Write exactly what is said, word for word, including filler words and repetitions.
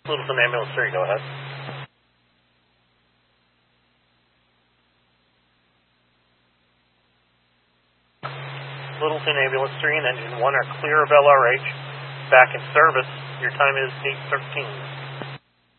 Littleton Ambulance three, go ahead. Littleton Ambulance three and Engine one are clear of L R H. Back in service. Your time is eight thirteen.